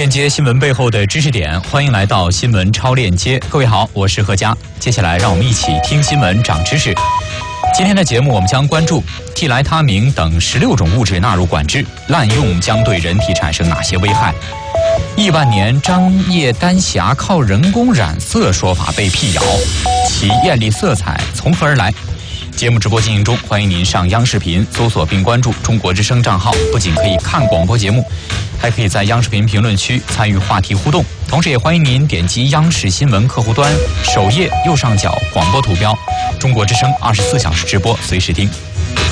链接新闻背后的知识点，欢迎来到新闻超链接。各位好，我是何佳。接下来让我们一起听新闻长知识。今天的节目我们将关注替来他明等16种物质纳入管制，滥用将对人体产生哪些危害？亿万年张掖丹霞靠人工染色说法被辟谣，其艳丽色彩从何而来？节目直播进行中，欢迎您上央视频搜索并关注中国之声账号，不仅可以看广播节目，还可以在央视频评论区参与话题互动。同时也欢迎您点击央视新闻客户端首页右上角广播图标，中国之声24小时直播，随时听。